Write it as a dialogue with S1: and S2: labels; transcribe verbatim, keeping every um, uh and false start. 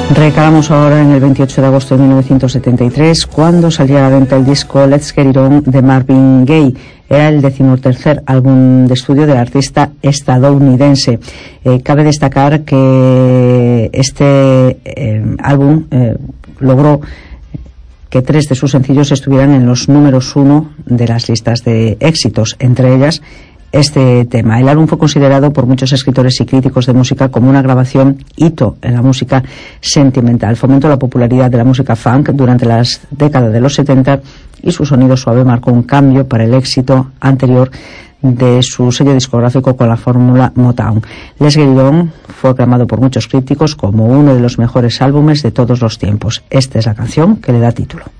S1: Recalamos ahora en el veintiocho de agosto de mil novecientos setenta y tres, cuando salía a la venta el disco Let's Get It On de Marvin Gaye. Era el decimotercer álbum de estudio del artista estadounidense. Eh, cabe destacar que este eh, álbum eh, logró que tres de sus sencillos estuvieran en los números uno de las listas de éxitos, entre ellas este tema. El álbum fue considerado por muchos escritores y críticos de música como una grabación hito en la música sentimental. Fomentó la popularidad de la música funk durante las décadas de los setenta y su sonido suave marcó un cambio para el éxito anterior de su sello discográfico con la fórmula Motown. Let's Get It On fue aclamado por muchos críticos como uno de los mejores álbumes de todos los tiempos. Esta es la canción que le da título.